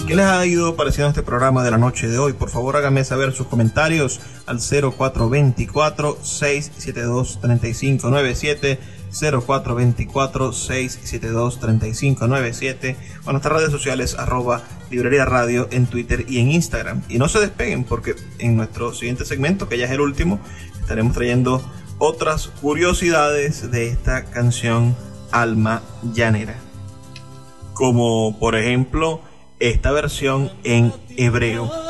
¿Qué les ha ido pareciendo este programa de la noche de hoy? Por favor, háganme saber sus comentarios al 0424-672-3597, 0424-672-3597, o nuestras redes sociales @Librería Radio en Twitter y en Instagram. Y no se despeguen, porque en nuestro siguiente segmento, que ya es el último, estaremos trayendo otras curiosidades de esta canción Alma Llanera, como por ejemplo esta versión en hebreo.